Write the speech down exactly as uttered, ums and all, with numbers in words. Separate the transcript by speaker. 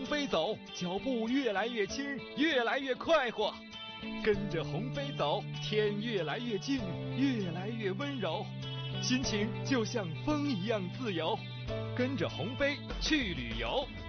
Speaker 1: 飞走，脚步越来越轻，越来越快活。跟着鸿飞走，天越来越近，越来越温柔，心情就像风一样自由。跟着鸿飞去旅游。